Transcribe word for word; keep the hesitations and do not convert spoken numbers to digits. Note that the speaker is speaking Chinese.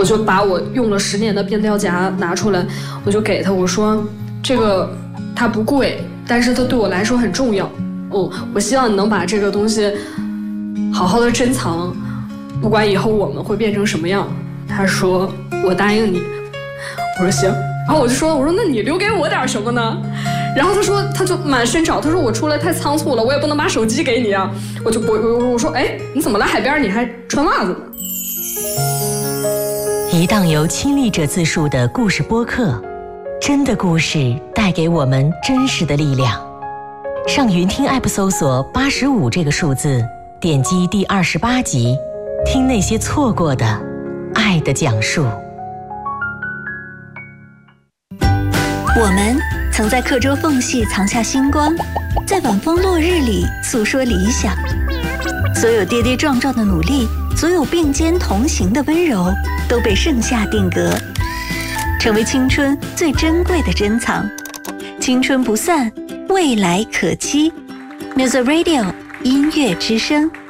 我就把我用了十年的变调夹拿出来，我就给他，我说这个它不贵，但是它对我来说很重要。哦，我希望你能把这个东西好好的珍藏，不管以后我们会变成什么样。他说我答应你。我说行。然后我就说我说那你留给我点什么呢？然后他说他就满身找，他说我出来太仓促了，我也不能把手机给你啊。我就我我我说哎，你怎么来海边你还穿袜子呢？ 一档由亲历者自述的故事播客，真的故事带给我们真实的力量。上云听 App 搜索八十五这个数字，点击第二十八集，听那些错过的爱的讲述。 我们曾在课桌缝隙藏下星光，在晚风落日里诉说理想。所有跌跌撞撞的努力，所有并肩同行的温柔，都被盛夏定格，成为青春最珍贵的珍藏。青春不散，未来可期。Music Radio 音乐之声。